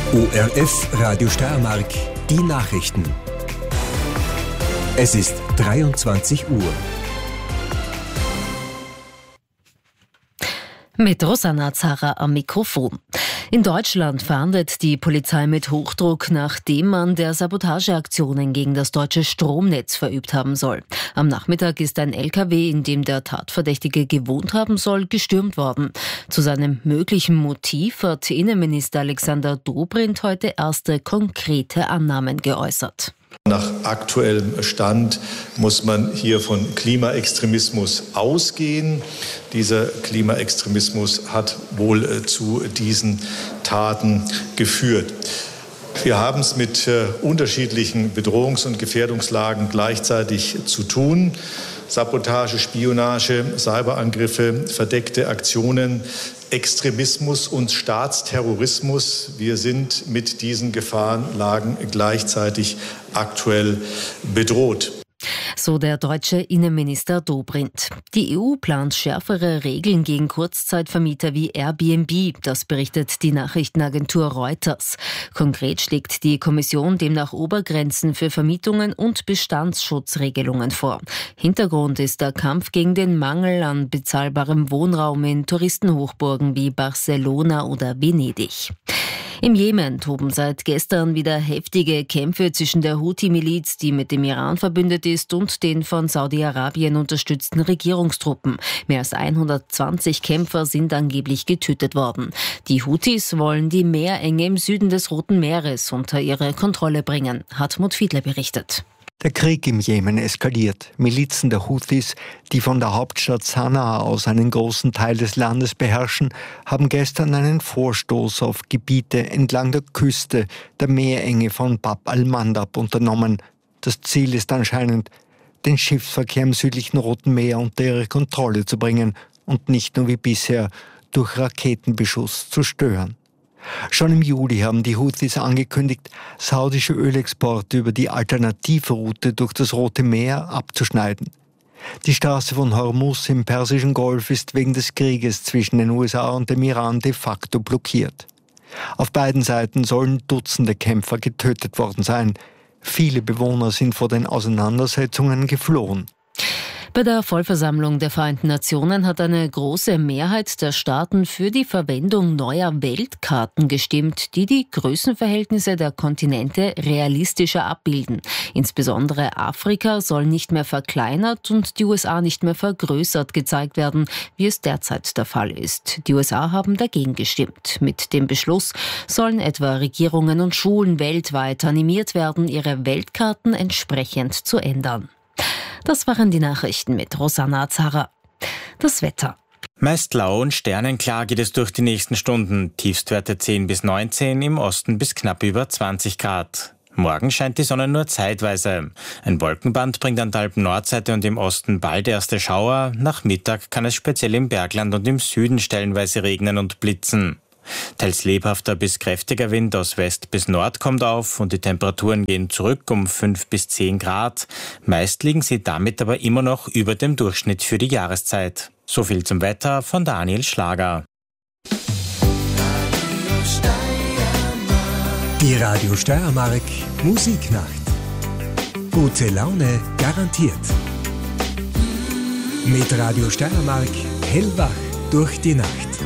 ORF Radio Steiermark, die Nachrichten. Es ist 23 Uhr. Mit Rosanna Zara am Mikrofon. In Deutschland fahndet die Polizei mit Hochdruck, nachdem man der Sabotageaktionen gegen das deutsche Stromnetz verübt haben soll. Am Nachmittag ist ein LKW, in dem der Tatverdächtige gewohnt haben soll, gestürmt worden. Zu seinem möglichen Motiv hat Innenminister Alexander Dobrindt heute erste konkrete Annahmen geäußert. Nach aktuellem Stand muss man hier von Klimaextremismus ausgehen. Dieser Klimaextremismus hat wohl zu diesen Taten geführt. Wir haben es mit unterschiedlichen Bedrohungs- und Gefährdungslagen gleichzeitig zu tun. Sabotage, Spionage, Cyberangriffe, verdeckte Aktionen, Extremismus und Staatsterrorismus. Wir sind mit diesen Gefahrenlagen gleichzeitig aktuell bedroht. So der deutsche Innenminister Dobrindt. Die EU plant schärfere Regeln gegen Kurzzeitvermieter wie Airbnb, das berichtet die Nachrichtenagentur Reuters. Konkret schlägt die Kommission demnach Obergrenzen für Vermietungen und Bestandsschutzregelungen vor. Hintergrund ist der Kampf gegen den Mangel an bezahlbarem Wohnraum in Touristenhochburgen wie Barcelona oder Venedig. Im Jemen toben seit gestern wieder heftige Kämpfe zwischen der Houthi-Miliz, die mit dem Iran verbündet ist, und den von Saudi-Arabien unterstützten Regierungstruppen. Mehr als 120 Kämpfer sind angeblich getötet worden. Die Houthis wollen die Meerenge im Süden des Roten Meeres unter ihre Kontrolle bringen, Hartmut Fiedler berichtet. Der Krieg im Jemen eskaliert. Milizen der Houthis, die von der Hauptstadt Sanaa aus einen großen Teil des Landes beherrschen, haben gestern einen Vorstoß auf Gebiete entlang der Küste der Meerenge von Bab al-Mandab unternommen. Das Ziel ist anscheinend, den Schiffsverkehr im südlichen Roten Meer unter ihre Kontrolle zu bringen und nicht nur wie bisher durch Raketenbeschuss zu stören. Schon im Juli haben die Houthis angekündigt, saudische Ölexporte über die Alternativroute durch das Rote Meer abzuschneiden. Die Straße von Hormuz im Persischen Golf ist wegen des Krieges zwischen den USA und dem Iran de facto blockiert. Auf beiden Seiten sollen Dutzende Kämpfer getötet worden sein. Viele Bewohner sind vor den Auseinandersetzungen geflohen. Bei der Vollversammlung der Vereinten Nationen hat eine große Mehrheit der Staaten für die Verwendung neuer Weltkarten gestimmt, die die Größenverhältnisse der Kontinente realistischer abbilden. Insbesondere Afrika soll nicht mehr verkleinert und die USA nicht mehr vergrößert gezeigt werden, wie es derzeit der Fall ist. Die USA haben dagegen gestimmt. Mit dem Beschluss sollen etwa Regierungen und Schulen weltweit animiert werden, ihre Weltkarten entsprechend zu ändern. Das waren die Nachrichten mit Rosanna Zara. Das Wetter. Meist lau und sternenklar geht es durch die nächsten Stunden. Tiefstwerte 10 bis 19, im Osten bis knapp über 20 Grad. Morgen scheint die Sonne nur zeitweise. Ein Wolkenband bringt an der Alpen-Nordseite und im Osten bald erste Schauer. Nach Mittag kann es speziell im Bergland und im Süden stellenweise regnen und blitzen. Teils lebhafter bis kräftiger Wind aus West bis Nord kommt auf und die Temperaturen gehen zurück um 5 bis 10 Grad. Meist liegen sie damit aber immer noch über dem Durchschnitt für die Jahreszeit. So viel zum Wetter von Daniel Schlager. Die Radio Steiermark Musiknacht. Gute Laune garantiert. Mit Radio Steiermark hellwach durch die Nacht.